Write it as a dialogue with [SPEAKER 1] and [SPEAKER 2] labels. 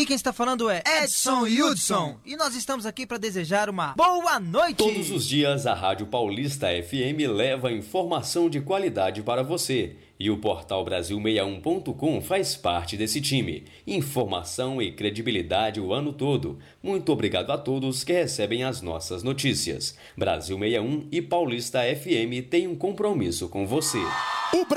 [SPEAKER 1] Aqui quem está falando é Edson Hudson e nós estamos aqui para desejar uma boa noite.
[SPEAKER 2] Todos os dias a Rádio Paulista FM leva informação de qualidade para você e o portal Brasil61.com faz parte desse time. Informação e credibilidade o ano todo. Muito obrigado a todos que recebem as nossas notícias. Brasil 61 e Paulista FM têm um compromisso com você.